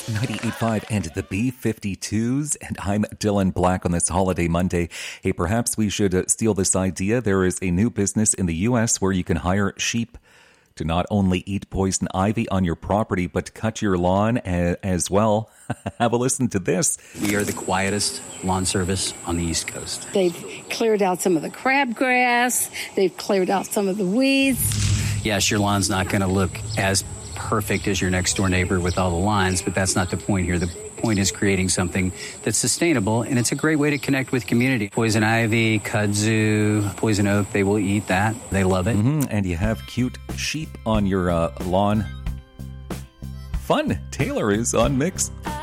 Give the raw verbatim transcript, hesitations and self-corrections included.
ninety-eight point five and the B fifty-twos, and I'm Dylan Black on this holiday Monday. Hey, perhaps we should uh, steal this idea. There is a new business in the U S where you can hire sheep to not only eat poison ivy on your property, but cut your lawn a- as well. Have a listen to this. We are the quietest lawn service on the East Coast. They've cleared out some of the crabgrass. They've cleared out some of the weeds. Yes, your lawn's not going to look as perfect as your next door neighbor with all the lines, but that's not the point here. The point is creating something that's sustainable, and it's a great way to connect with community. Poison ivy, kudzu, poison oak, they will eat that. They love it. Mm-hmm. And you have cute sheep on your uh, lawn. Fun. Taylor is on Mix.